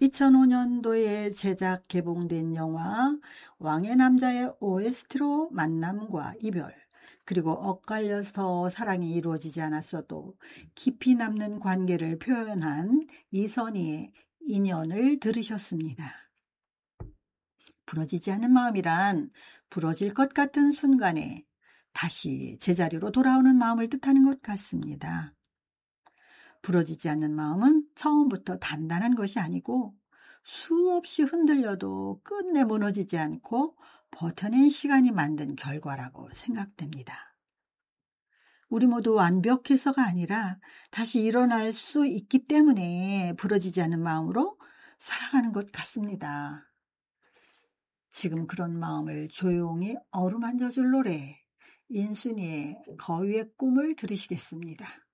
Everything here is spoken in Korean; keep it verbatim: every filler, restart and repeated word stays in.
이천오 년도에 제작 개봉된 영화 왕의 남자의 오에스티로 만남과 이별, 그리고 엇갈려서 사랑이 이루어지지 않았어도 깊이 남는 관계를 표현한 이선희의 인연을 들으셨습니다. 부러지지 않은 마음이란 부러질 것 같은 순간에 다시 제자리로 돌아오는 마음을 뜻하는 것 같습니다. 부러지지 않는 마음은 처음부터 단단한 것이 아니고 수없이 흔들려도 끝내 무너지지 않고 버텨낸 시간이 만든 결과라고 생각됩니다. 우리 모두 완벽해서가 아니라 다시 일어날 수 있기 때문에 부러지지 않는 마음으로 살아가는 것 같습니다. 지금 그런 마음을 조용히 어루만져 줄 노래, 인순이의 거위의 꿈을 들으시겠습니다.